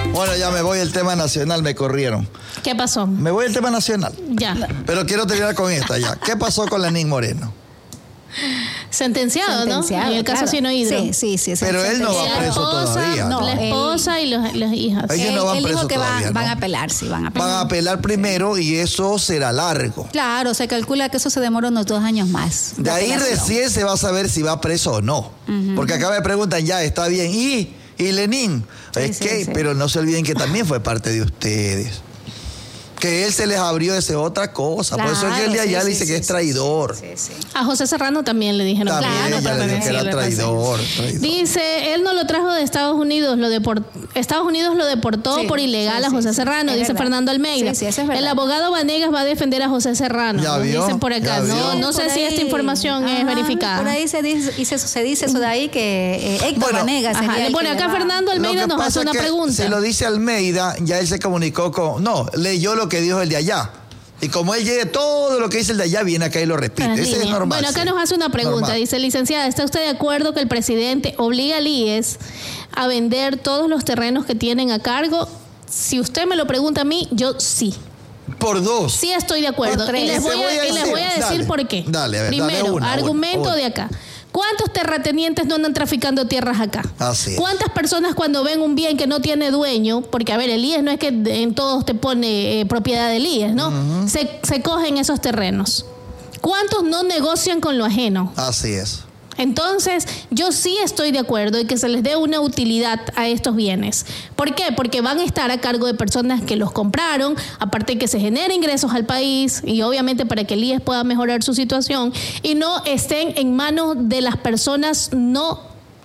Bueno, ya me voy al tema nacional, me corrieron. ¿Qué pasó? Me voy al tema nacional. Ya. Pero quiero terminar con esta ya. ¿Qué pasó con Lenín Moreno? Sentenciado, ¿no? En el caso Sinohydro. Sí. Pero él no va preso todavía. No, la esposa y las hijas. Ellos no van él dijo presos que todavía, van ¿no? a apelar, sí, van a apelar. Van a apelar primero y eso será largo. Claro, se calcula que eso se demora unos 2 años más. De ahí apelación. recién se va a saber si va preso o no. Porque acá me preguntan, ya, está bien. ¿Y Lenín? Sí. Pero no se olviden que también fue parte de ustedes. Que él se les abrió esa otra cosa. Por eso es que el de allá le dice que es traidor. Sí. A José Serrano también le dijeron También ya le dijo que era traidor. Dice, él no lo trajo de Estados Unidos, Estados Unidos lo deportó por ilegal a José Serrano, dice verdad. Fernando Almeida. Sí, eso es verdad. El abogado Vanegas va a defender a José Serrano. Ya vio, dicen por acá. ya vio. No sé Por si ahí. esta información es verificada. Por ahí se dice eso de ahí que Héctor Vanegas Ajá, sería el bueno, que acá le va- Fernando Almeida nos hace una pregunta. Se lo dice Almeida, ya él se comunicó con... No, leyó lo que dijo el de allá. Y como él llegue, todo lo que dice el de allá viene acá y lo repite. Ese es normal. Bueno, acá sí. nos hace una pregunta. Normal. Dice, licenciada, ¿está usted de acuerdo que el presidente obliga al IES a vender todos los terrenos que tienen a cargo? Si usted me lo pregunta a mí, yo sí. Por 2. Sí estoy de acuerdo. Por 3. Y les voy a decir Dale, por qué. dale, a ver, Primero, dale una. argumento de acá. ¿Cuántos terratenientes no andan traficando tierras acá? Así es. ¿Cuántas personas cuando ven un bien que no tiene dueño, porque a ver, el IES no es que en todos te pone propiedad del IES, ¿no? Se cogen esos terrenos. ¿Cuántos no negocian con lo ajeno? Así es. Entonces, yo sí estoy de acuerdo en que se les dé una utilidad a estos bienes. ¿Por qué? Porque van a estar a cargo de personas que los compraron, aparte que se genere ingresos al país y obviamente para que el IES pueda mejorar su situación y no estén en manos de las personas no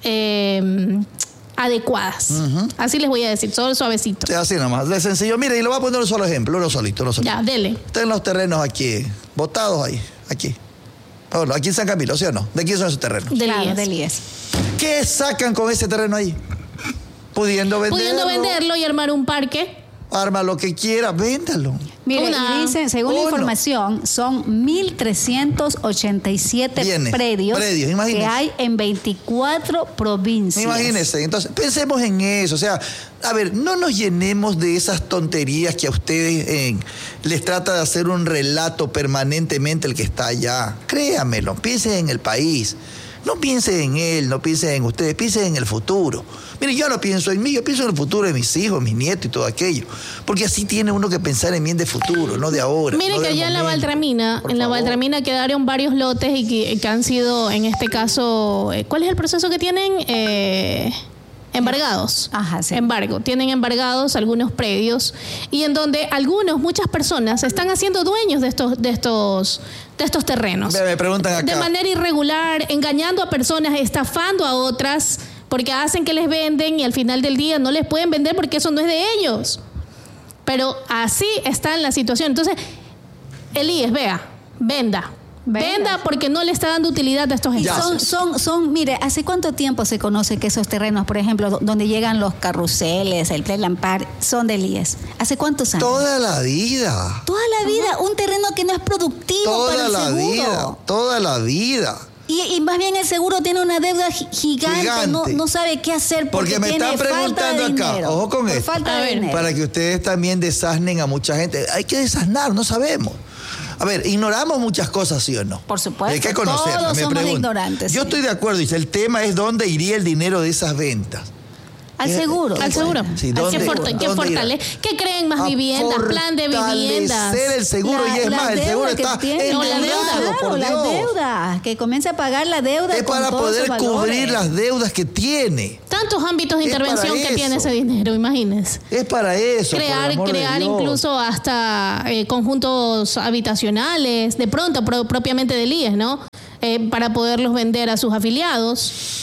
adecuadas. Así les voy a decir, solo suavecito. Sí, así nomás, de sencillo. Mire, y le voy a poner un solo ejemplo, uno solito. Ya, dele. Están los terrenos aquí, botados ahí, aquí. Bueno, aquí en San Camilo, ¿sí o no? ¿De quién son esos terrenos? Del Claro, IES. del IES. ¿Qué sacan con ese terreno ahí? Pudiendo venderlo. Y armar un parque. Arma lo que quiera, véndalo. Mire, y dicen, según la Uno. información, son 1.387 predios que imagínese. hay en 24 provincias. Imagínense, entonces pensemos en eso, o sea, a ver, no nos llenemos de esas tonterías que a ustedes les trata de hacer un relato permanentemente el que está allá. Créanmelo, piensen en el país, no piensen en él, no piensen en ustedes, piensen en el futuro. Mire, yo no pienso en mí, yo pienso en el futuro de mis hijos, mis nietos y todo aquello, porque así tiene uno que pensar en bien de futuro, no de ahora. Mire no que del allá en la momento. Valtramina, Por favor. quedaron varios lotes y que han sido, en este caso, ¿cuál es el proceso que tienen? Embargados. Ajá, sí. Tienen embargados algunos predios y en donde muchas personas se están haciendo dueños de estos terrenos. Me preguntan acá. De manera irregular, engañando a personas, estafando a otras, porque hacen que les venden y al final del día no les pueden vender porque eso no es de ellos. Pero así está en la situación. Entonces, el IES, venda porque no le está dando utilidad a estos Y espacios. mire, ¿hace cuánto tiempo se conoce que esos terrenos, por ejemplo, donde llegan los carruseles, el Playland Park, son del IES? ¿Hace cuántos años? Toda la vida. Toda la vida, un terreno que no es productivo para el seguro. Toda la vida. Y más bien el seguro tiene una deuda gigante. No sabe qué hacer porque me tiene están preguntando falta de acá, dinero. ojo con Por esto, falta de dinero. para que ustedes también desasnen a mucha gente. Hay que desasnar, no sabemos. A ver, ignoramos muchas cosas, ¿sí o no? Por supuesto, Hay que conocerlas. todos me somos pregunto. ignorantes, Yo sí. estoy de acuerdo, dice, el tema es dónde iría el dinero de esas ventas. Al seguro. Al seguro. Sí, ¿Qué ¿dónde fortalece? ¿Qué creen más viviendas? Plan de viviendas. Fortalecer el seguro y es más, el seguro está endeudado, por la Dios. deuda, que comience a pagar la deuda. Es con para todos poder sus cubrir valores. las deudas que tiene. Tantos ámbitos de Es intervención para que tiene eso. ese dinero, imagínense. Es para eso. Crear incluso incluso hasta conjuntos habitacionales, de pronto propiamente del IES, ¿no? Para poderlos vender a sus afiliados.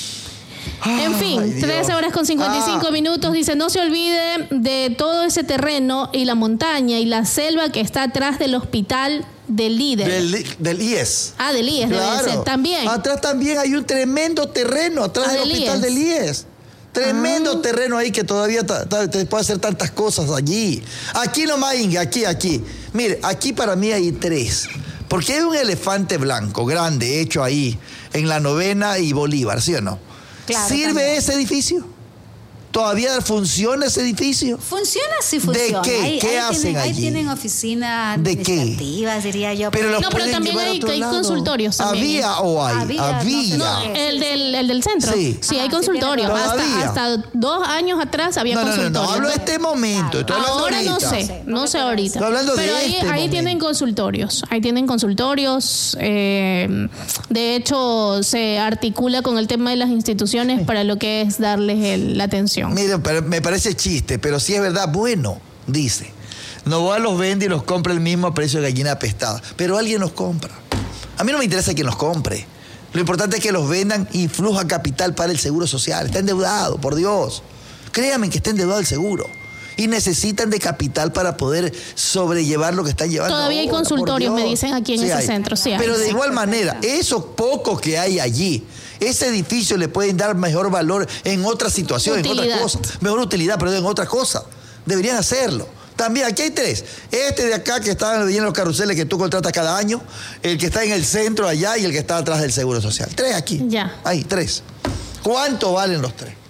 En fin, 13 horas con 55 minutos. Dice, no se olvide de todo ese terreno y la montaña y la selva que está atrás del hospital del líder. Del IES. Del IES Claro. debe ser también. Atrás también hay un tremendo terreno, atrás del hospital IES. del IES. Tremendo terreno ahí que todavía te puede hacer tantas cosas allí. Aquí nomás, Inge, aquí. Mire, aquí para mí hay 3. Porque hay un elefante blanco grande hecho ahí, en la 9ª y Bolívar, ¿sí o no? Claro, ¿Sirve también. ese edificio? ¿Todavía funciona ese edificio? Funciona, sí funciona. ¿De qué? ¿Qué hacen allí? Ahí tienen oficinas administrativas, diría yo. Pero también hay consultorios. También. ¿Había o hay? Había. No, el del centro. Sí, hay consultorios. Hasta 2 años atrás había consultorios. No, hablo de este momento. Ahora no sé ahorita. Estoy hablando pero ahí tienen consultorios. Ahí tienen consultorios. De hecho, se articula con el tema de las instituciones para lo que es darles la atención. Miren, pero me parece chiste, pero si es verdad, bueno, dice. Novoa los vende y los compra el mismo a precio de gallina apestada. Pero alguien los compra. A mí no me interesa quién los compre. Lo importante es que los vendan y fluja capital para el seguro social. Está endeudado, por Dios. Créanme que está endeudado el seguro. Y necesitan de capital para poder sobrellevar lo que están llevando. Todavía hay consultorios, me dicen aquí en ese centro. Sí, pero de igual manera, esos pocos que hay allí, ese edificio le pueden dar mejor valor en otra situación, en otra cosa. Mejor utilidad, pero en otra cosa. Deberían hacerlo. También, aquí hay 3. Este de acá que está en los carruseles que tú contratas cada año, el que está en el centro allá y el que está atrás del Seguro Social. 3 aquí. Ya. Ahí, 3. ¿Cuánto valen los 3?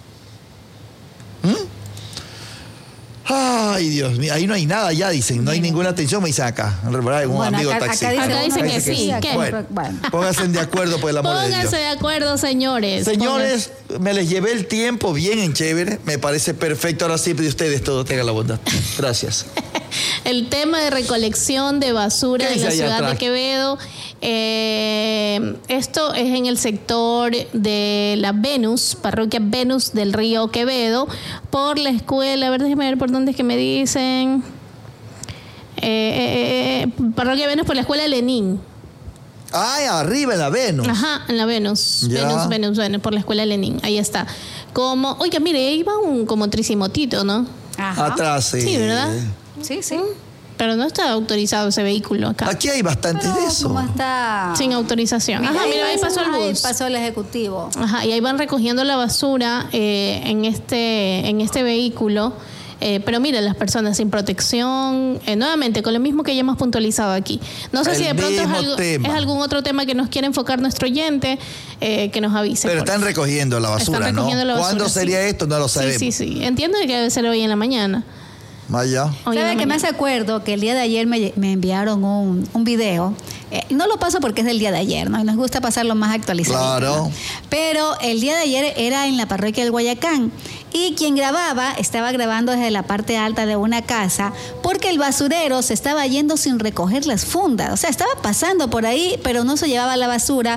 Ay, Dios mío, ahí no hay nada ya, dicen, no hay ninguna atención, me dicen acá. Un amigo taxista. Acá dicen que sí. Bueno, pónganse de acuerdo por el amor de Dios. Pónganse de acuerdo, señores. Señores, me les llevé el tiempo bien en chévere, me parece perfecto. Ahora sí, de ustedes todo, tengan la bondad. Gracias. El tema de recolección de basura en la ciudad de Quevedo. Esto es en el sector de la Venus, parroquia Venus del Río Quevedo, por la escuela, a ver, déjenme ver por dónde es que me dicen. Parroquia Venus por la escuela Lenin. Ay, arriba en la Venus. Ajá, en la Venus. Venus, por la escuela Lenin. Ahí está. Oiga, mire, ahí va un como trisimotito, ¿no? Ajá. Atrás, sí. Sí, ¿verdad? Sí. Pero no está autorizado ese vehículo acá. Aquí hay bastante de eso. ¿Cómo está? Sin autorización. Ajá, mira, ahí pasó el bus. Ahí pasó el ejecutivo. Ajá, y ahí van recogiendo la basura en este vehículo. Pero mira, las personas sin protección, nuevamente, con lo mismo que ya hemos puntualizado aquí. No sé si de pronto es algún otro tema que nos quiere enfocar nuestro oyente, que nos avise. Pero están recogiendo la basura, están recogiendo la basura, ¿cuándo sería esto? No lo sabemos. Sí. Entiendo que debe ser hoy en la mañana. Vaya. ¿Sabe que me hace acuerdo que el día de ayer me enviaron un video? No lo paso porque es del día de ayer, ¿no? Y nos gusta pasarlo más actualizado. Claro. ¿no? Pero el día de ayer era en la parroquia del Guayacán. Y quien grababa, estaba grabando desde la parte alta de una casa, porque el basurero se estaba yendo sin recoger las fundas. O sea, estaba pasando por ahí, pero no se llevaba la basura.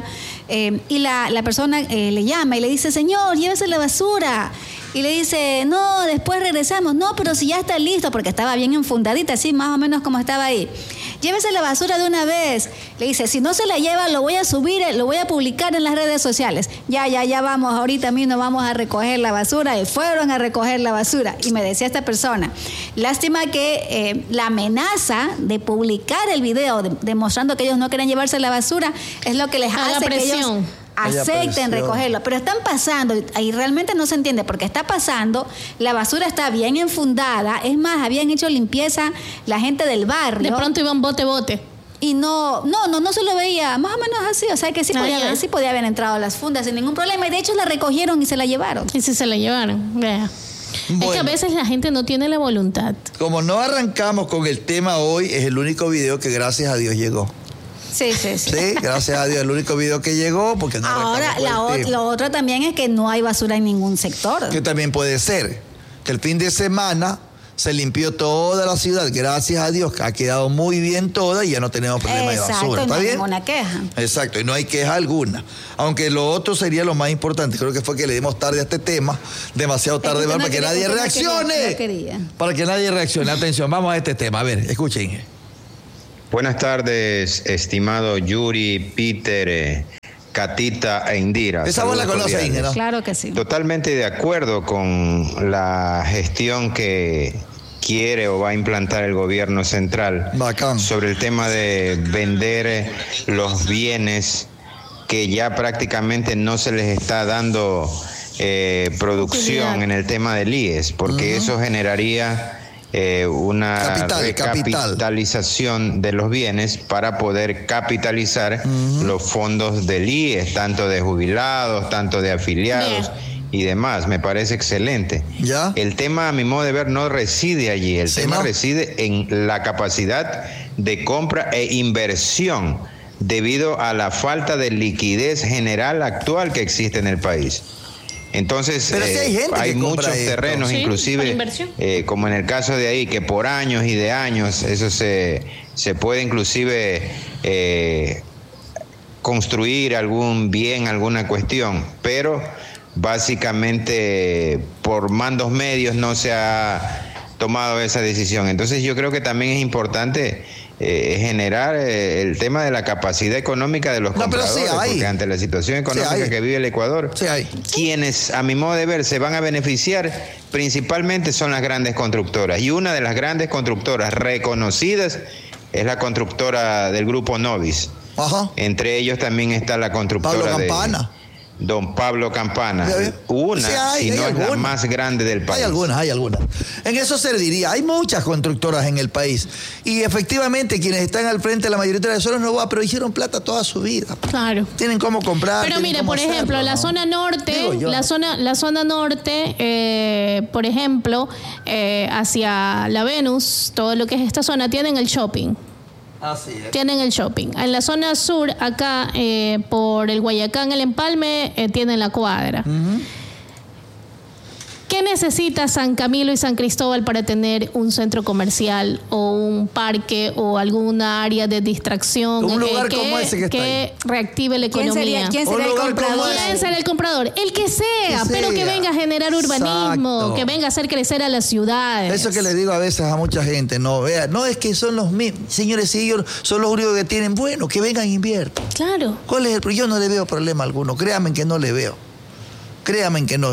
Y la persona le llama y le dice, señor, llévese la basura. Y le dice, no, después regresamos. No, pero si ya está listo, porque estaba bien enfundadita, así más o menos como estaba ahí. Llévese la basura de una vez. Le dice, si no se la lleva, lo voy a subir, lo voy a publicar en las redes sociales. Ya vamos, ahorita mismo vamos a recoger la basura. Y fueron a recoger la basura. Y me decía esta persona, lástima que la amenaza de publicar el video demostrando que ellos no quieren llevarse la basura es lo que les hace que ellos acepten recogerlo, pero están pasando, y realmente no se entiende porque está pasando, la basura está bien enfundada, es más, habían hecho limpieza la gente del barrio. De pronto iban bote. Y no se lo veía, más o menos así, o sea que sí podía haber entrado las fundas sin ningún problema, y de hecho la recogieron y se la llevaron. Y se la llevaron, vea. Bueno, es que a veces la gente no tiene la voluntad. Como no arrancamos con el tema hoy, es el único video que gracias a Dios llegó. Sí, gracias a Dios, el único video que llegó, porque no. Ahora, lo otro también es que no hay basura en ningún sector. Que también puede ser que el fin de semana se limpió toda la ciudad, gracias a Dios, ha quedado muy bien toda y ya no tenemos problema de basura. ¿Está bien? No hay ninguna queja. Exacto, y no hay queja alguna. Aunque lo otro sería lo más importante, creo que fue que le dimos tarde a este tema, demasiado tarde, para que nadie reaccione. Para que nadie reaccione. Atención, vamos a este tema. A ver, escuchen. Buenas tardes, estimado Yuri, Peter, Catita e Indira. Esa vos la conoces, Inge, ¿no? Claro que sí. Totalmente de acuerdo con la gestión que quiere o va a implantar el gobierno central. Bacán. Sobre el tema de vender los bienes que ya prácticamente no se les está dando producción en el tema del IES, porque eso generaría una recapitalización de los bienes para poder capitalizar los fondos del IES, tanto de jubilados, tanto de afiliados y demás. Me parece excelente. ¿Ya? El tema, a mi modo de ver, no reside allí. El tema reside en la capacidad de compra e inversión debido a la falta de liquidez general actual que existe en el país. Entonces, si hay muchos terrenos, sí, inclusive, como en el caso de ahí, que por años y de años, eso se puede inclusive construir algún bien, alguna cuestión, pero básicamente por mandos medios no se ha tomado esa decisión. Entonces yo creo que también es importante generar el tema de la capacidad económica de los compradores, porque ante la situación económica que vive el Ecuador, quienes a mi modo de ver se van a beneficiar principalmente son las grandes constructoras, y una de las grandes constructoras reconocidas es la constructora del grupo Novis. Ajá. Entre ellos también está la constructora de Don Pablo Campana, si no es la más grande del país. Hay algunas. En eso se diría, hay muchas constructoras en el país. Y efectivamente, quienes están al frente, la mayoría de las zonas no va, pero hicieron plata toda su vida. Claro. Tienen cómo comprar. Pero mire, por ejemplo, la zona norte, la zona norte, por ejemplo, hacia la Venus, todo lo que es esta zona, tienen el shopping. Tienen el shopping. En la zona sur, acá por el Guayacán, el Empalme, tienen la cuadra. ¿Qué necesita San Camilo y San Cristóbal para tener un centro comercial o un parque o alguna área de distracción? Un lugar como ese que reactive la economía. ¿Quién sería el comprador? ¿Quién será el comprador? El que sea, pero que venga a generar urbanismo, que venga a hacer crecer a las ciudades. Eso que le digo a veces a mucha gente, no es que son los mismos, señores, si ellos son los únicos que tienen, bueno, que vengan e inviertan. Claro. ¿Cuál es el problema? Yo no le veo problema alguno, créanme que no le veo. Créanme que no.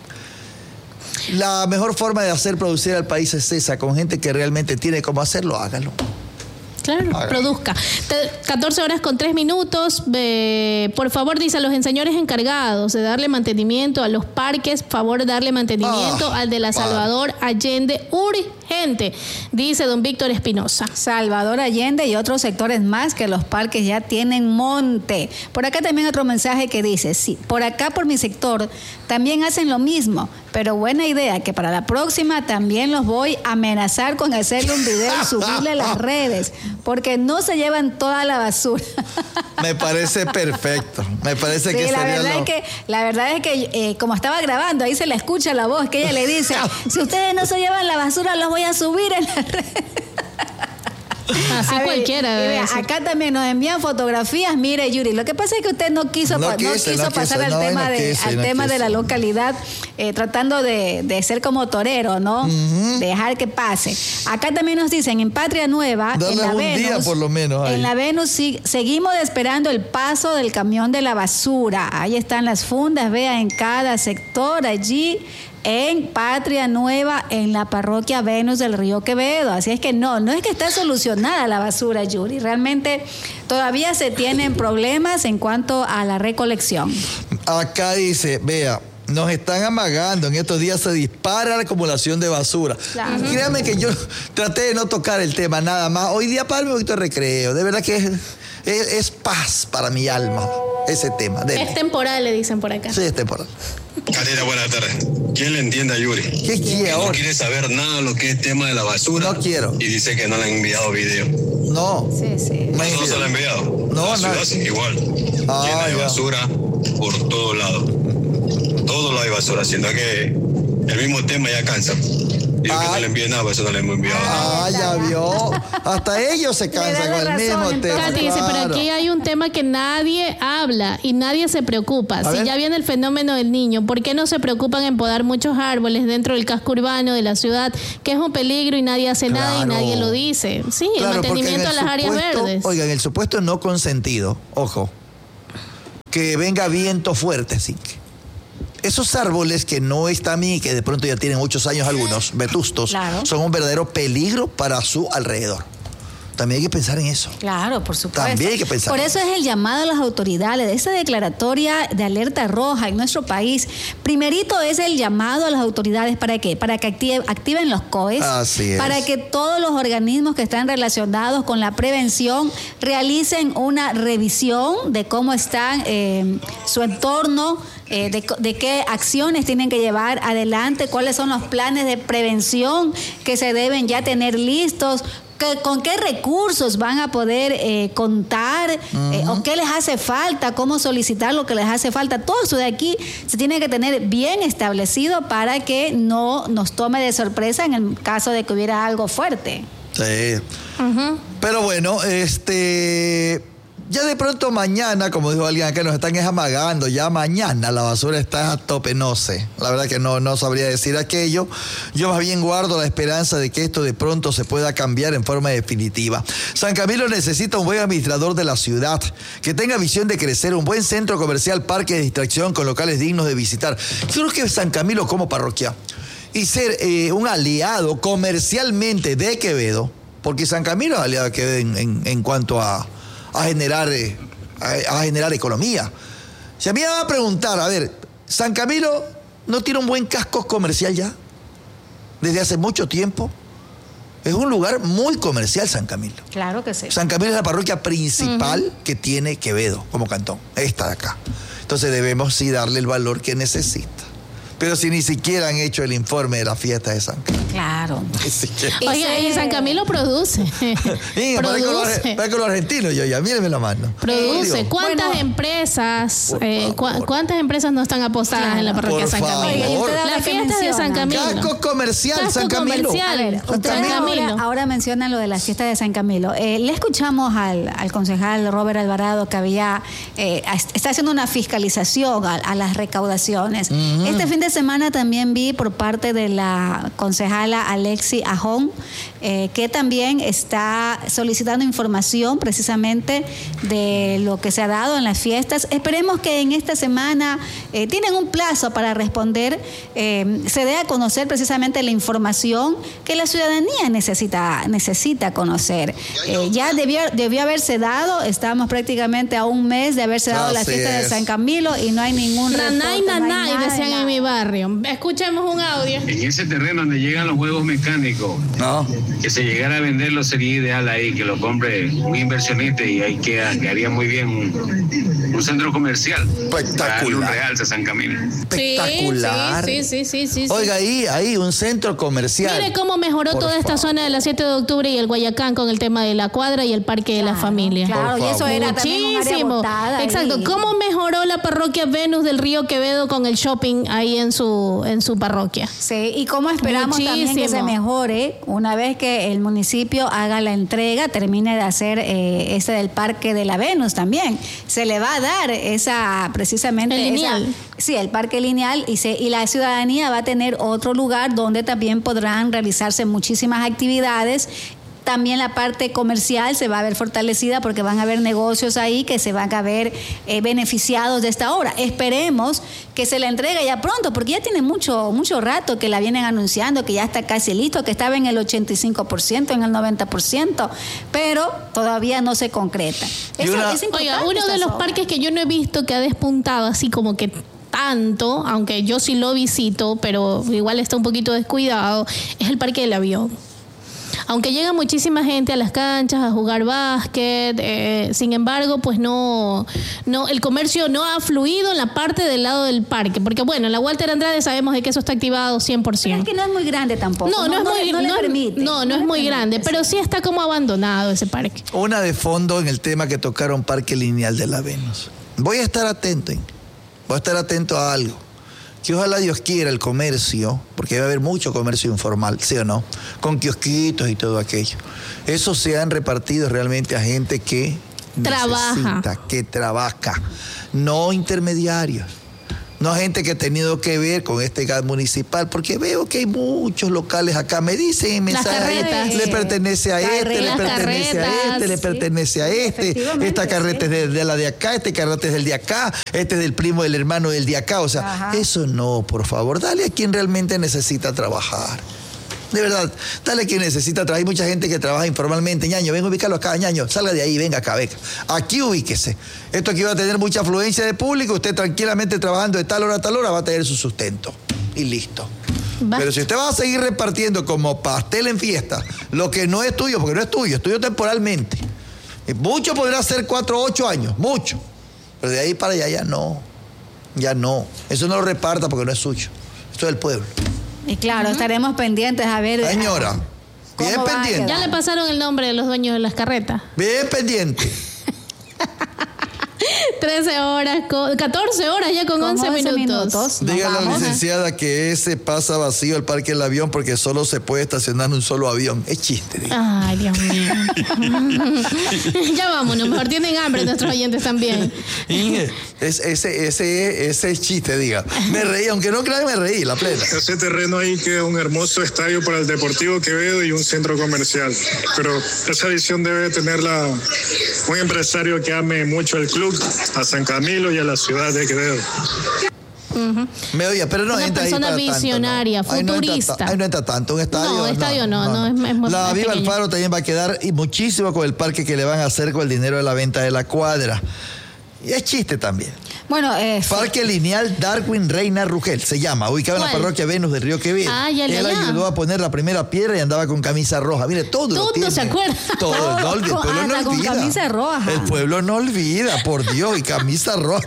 La mejor forma de hacer producir al país es esa, con gente que realmente tiene cómo hacerlo, hágalo. Claro, produzca. 14 horas con 3 minutos. Por favor, dice a los señores encargados de darle mantenimiento a los parques, favor darle mantenimiento al de la Salvador Allende urgente, dice don Víctor Espinosa. Salvador Allende y otros sectores más que los parques ya tienen monte. Por acá también otro mensaje que dice, sí, por acá por mi sector también hacen lo mismo, pero buena idea que para la próxima también los voy a amenazar con hacerle un video y subirle a las redes, porque no se llevan toda la basura. Me parece perfecto. Me parece que la verdad es que como estaba grabando, ahí se le escucha la voz que ella le dice, si ustedes no se llevan la basura, los voy a subir en las redes. Así cualquiera. Acá también nos envían fotografías. Mire, Yuri, lo que pasa es que usted no quiso pasar al tema de la localidad, tratando de ser como torero, ¿no? Dejar que pase. Acá también nos dicen, en Patria Nueva, en la Venus, día por lo menos, en la Venus seguimos esperando el paso del camión de la basura. Ahí están las fundas, vea, en cada sector allí. En Patria Nueva, en la parroquia Venus del Río Quevedo. Así es que no es que está solucionada la basura, Yuri. Realmente todavía se tienen problemas en cuanto a la recolección. Acá dice, vea, nos están amagando. En estos días se dispara la acumulación de basura. Claro. Créanme que yo traté de no tocar el tema nada más. Hoy día para un poquito de recreo. De verdad que es paz para mi alma ese tema. Es temporal, le dicen por acá. Sí, es temporal. Karina, buenas tardes. ¿Quién le entiende a Yuri? ¿Qué quiere ahora? No quiere saber nada de lo que es tema de la basura. No quiero. Y dice que no le han enviado video. No. Sí. No se lo han enviado. No, la ciudad igual. Llena de basura por todos lados. Todo lo hay basura, siendo que el mismo tema ya cansa. Digo que no le envíe nada, por eso no le hemos enviado. Ya vio. Hasta ellos se cansan con el mismo tema. Katy dice, pero aquí hay un tema que nadie habla y nadie se preocupa. Si ya viene el fenómeno del niño, ¿por qué no se preocupan en podar muchos árboles dentro del casco urbano de la ciudad, que es un peligro y nadie hace nada y nadie lo dice? Sí, el mantenimiento a las áreas verdes. Oiga, en el supuesto no consentido, ojo, que venga viento fuerte, así que esos árboles que no están y que de pronto ya tienen muchos años algunos, vetustos, son un verdadero peligro para su alrededor. También hay que pensar en eso. Claro, por supuesto. También hay que pensar. Por eso es el llamado a las autoridades, esa declaratoria de alerta roja en nuestro país. Primerito es el llamado a las autoridades, ¿para qué? Para que activen los COEs. Así es. Para que todos los organismos que están relacionados con la prevención realicen una revisión de cómo está su entorno, de qué acciones tienen que llevar adelante, cuáles son los planes de prevención que se deben ya tener listos, con qué recursos van a poder contar, o qué les hace falta, cómo solicitar lo que les hace falta. Todo eso de aquí se tiene que tener bien establecido para que no nos tome de sorpresa en el caso de que hubiera algo fuerte. Sí. Pero bueno, ya de pronto mañana, como dijo alguien acá, nos están amagando. Ya mañana la basura está a tope, no sé. La verdad que no sabría decir aquello. Yo más bien guardo la esperanza de que esto de pronto se pueda cambiar en forma definitiva. San Camilo necesita un buen administrador de la ciudad, que tenga visión de crecer, un buen centro comercial, parque de distracción con locales dignos de visitar. Yo creo que San Camilo como parroquia y ser un aliado comercialmente de Quevedo, porque San Camilo es aliado de Quevedo en cuanto a generar economía. Si a mí me van a preguntar, a ver, ¿San Camilo no tiene un buen casco comercial ya? Desde hace mucho tiempo. Es un lugar muy comercial, San Camilo. Claro que sí. San Camilo es la parroquia principal que tiene Quevedo como cantón, esta de acá. Entonces debemos sí darle el valor que necesita. Pero si ni siquiera han hecho el informe de la fiesta de San Camilo. Claro. Oye, y San Camilo produce. Para con los argentinos, yo ya, mírenme la mano. Produce. ¿Cuántas empresas no están apostadas en la parroquia de San Camilo? La fiesta de San Camilo. Casco comercial, San Camilo. Ahora mencionan lo de la fiesta de San Camilo. Le escuchamos al concejal Robert Alvarado que está haciendo una fiscalización a las recaudaciones. Este fin de semana también vi por parte de la concejala Alexi Ajón, que también está solicitando información precisamente de lo que se ha dado en las fiestas. Esperemos que en esta semana tienen un plazo para responder, se dé a conocer precisamente la información que la ciudadanía necesita conocer. Ya debió haberse dado, estamos prácticamente a un mes de haberse dado la fiesta de San Camilo y no hay ningún nanay, decían en mi barrio. Escuchemos un audio. En ese terreno donde llegan los juegos mecánicos, que se llegara a venderlo sería ideal ahí, que lo compre un inversionista y ahí quedaría muy bien un centro comercial. Espectacular. Un realce a San Camilo. Espectacular. Sí. Oiga, ahí un centro comercial. Mire cómo mejoró toda esta zona de la 7 de octubre y el Guayacán con el tema de la cuadra y el parque de la familia. Claro, y eso era muchísimo. Exacto. Ahí. ¿Cómo mejoró la parroquia Venus del Río Quevedo con el shopping ahí en su parroquia? Sí, y cómo esperamos también que se mejore una vez que el municipio haga la entrega, termine de hacer del parque de la Venus también. Se le va a dar precisamente el lineal. El parque lineal y la ciudadanía va a tener otro lugar donde también podrán realizarse muchísimas actividades. También la parte comercial se va a ver fortalecida porque van a haber negocios ahí que se van a ver beneficiados de esta obra. Esperemos que se la entregue ya pronto, porque ya tiene mucho rato que la vienen anunciando, que ya está casi listo, que estaba en el 85%, en el 90%, pero todavía no se concreta. Oiga, uno de los parques que yo no he visto que ha despuntado así como que tanto, aunque yo sí lo visito, pero igual está un poquito descuidado, es el Parque del Avión. Aunque llega muchísima gente a las canchas a jugar básquet, sin embargo, pues no, el comercio no ha fluido en la parte del lado del parque, porque bueno, en la Walter Andrade sabemos de que eso está activado 100%. Pero es que no es muy grande tampoco. No es muy grande, pero sí está como abandonado ese parque. Una de fondo en el tema que tocaron Parque Lineal de la Venus. Voy a estar atento a algo. Que ojalá Dios quiera el comercio, porque debe haber mucho comercio informal, ¿sí o no? Con kiosquitos y todo aquello. Esos se han repartido realmente a gente que trabaja, no intermediarios. No gente que ha tenido que ver con este gas municipal, porque veo que hay muchos locales acá. Me dicen mensajes, le pertenece a este, le pertenece a este, le pertenece a este. Esta carreta es de la de acá, este carrete es del de acá, este es del primo del hermano del de acá. O sea, eso no, por favor. Dale a quien realmente necesita trabajar. De verdad, dale a quien necesita trabajar. Hay mucha gente que trabaja informalmente. Ñaño, venga a ubicarlo acá, Ñaño, salga de ahí, venga acá, venga. Aquí ubíquese. Esto aquí va a tener mucha afluencia de público. Usted tranquilamente trabajando de tal hora a tal hora va a tener su sustento. Y listo. Pero si usted va a seguir repartiendo como pastel en fiesta, lo que no es tuyo, porque no es tuyo, es tuyo temporalmente. Y mucho podrá ser 4 o 8 años, mucho. Pero de ahí para allá ya no. Ya no. Eso no lo reparta porque no es suyo. Esto es del pueblo. Y claro, estaremos pendientes a ver. Señora, bien pendiente. Ya le pasaron el nombre de los dueños de las carretas. Bien pendiente. 14 horas ya con 11 minutos. Dígale a la licenciada que ese pasa vacío el parque del avión porque solo se puede estacionar un solo avión. Es chiste. Diga. Ay, Dios mío. Ya vámonos, mejor tienen hambre nuestros oyentes también. Ese es chiste, diga. Me reí, aunque no crean, me reí, la plena. Ese terreno ahí queda un hermoso estadio para el Deportivo Quevedo y un centro comercial. Pero esa visión debe tenerla un empresario que ame mucho el club, a San Camilo y a la ciudad de Quevedo. Me oye, pero no una entra ahí para visionaria, tanto, ¿no? futurista. Ahí no entra tanto, un estadio. No, estadio no, es la Viva pequeño. Alfaro también va a quedar y muchísimo con el parque que le van a hacer con el dinero de la venta de la cuadra. Y es chiste también. Bueno, Parque Lineal Darwin Reina Rugel se llama, ubicado en la parroquia Venus de Río Quevedo. Él ayudó a poner la primera piedra y andaba con camisa roja. Mire, todo se acuerda. Todo, no, el pueblo no con olvida. Camisa roja. El pueblo no olvida, por Dios, y camisa roja.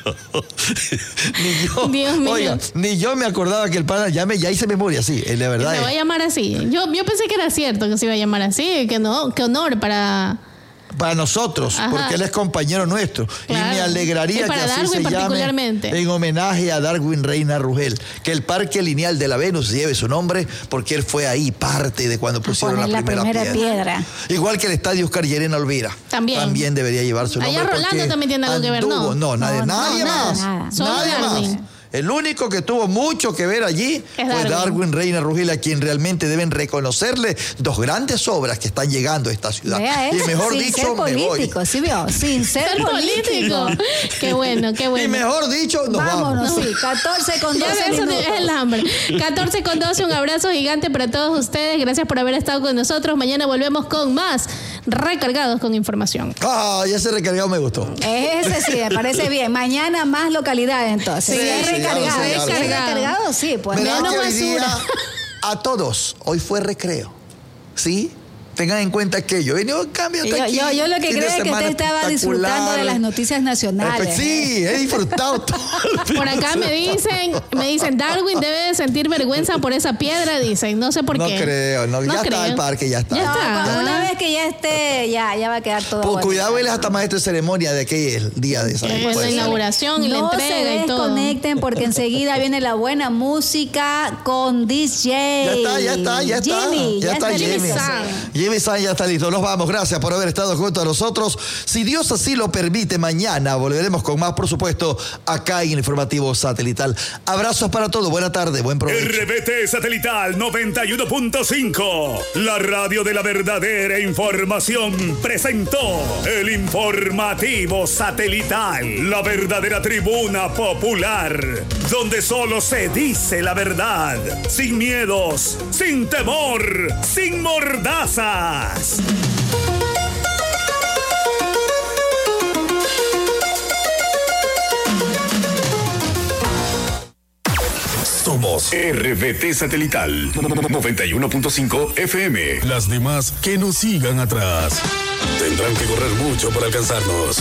Ni yo, Dios mío. Oiga, ni yo me acordaba que el pana ya hice memoria, sí, de verdad. Se va a llamar así. Yo pensé que era cierto que se iba a llamar así, que no, qué honor para nosotros, porque él es compañero nuestro. Claro. Y me alegraría que así se llame en homenaje a Darwin Reina Rugel. Que el Parque Lineal de la Venus lleve su nombre porque él fue ahí parte de cuando pusieron la primera piedra. Igual que el Estadio Oscar Llerena Olvera. También debería llevar su nombre. Allá Rolando también tiene algo que ver, ¿no? No, nadie más. Solo Darwin. El único que tuvo mucho que ver allí fue Darwin Reina Rugel, a quien realmente deben reconocerle dos grandes obras que están llegando a esta ciudad. Vea, y mejor sin dicho, ser político, me voy. ¿sí vio? Sin ser político. Qué bueno, qué bueno. Y mejor dicho, nos vámonos. vamos. Sí, 14 con 12 ya minutos. Es el hambre. 14 con 12, un abrazo gigante para todos ustedes. Gracias por haber estado con nosotros. Mañana volvemos con más recargados con información. Ya ese recargado me gustó. Ese sí, me parece bien. Mañana más localidades entonces. Sí, es recargado. Recargado, sí, pues. Menos basura. A todos, hoy fue recreo. ¿Sí? Tengan en cuenta que yo venía en cambio hasta aquí. Yo lo que creo es que usted estaba disfrutando de las noticias nacionales. Sí, he disfrutado todo. Por acá me dicen, Darwin debe de sentir vergüenza por esa piedra, dicen. No sé por qué. No creo, ya está el parque, ya está. Una vez que ya esté, ya va a quedar todo. Pues cuidado, él es hasta maestro de ceremonia de aquel día de esa. La inauguración y la entrega y todo. No se desconecten porque enseguida viene la buena música con DJ. Ya está. Jimmy San ya está listo. Nos vamos. Gracias por haber estado junto a nosotros. Si Dios así lo permite, mañana volveremos con más, por supuesto, acá en el Informativo Satelital. Abrazos para todos. Buena tarde. Buen provecho. RBT Satelital 91.5. La radio de la verdadera información presentó el Informativo Satelital. La verdadera tribuna popular. Donde solo se dice la verdad. Sin miedos, sin temor, sin mordazas. Somos RBT Satelital 91.5 FM. Las demás que nos sigan atrás tendrán que correr mucho para alcanzarnos.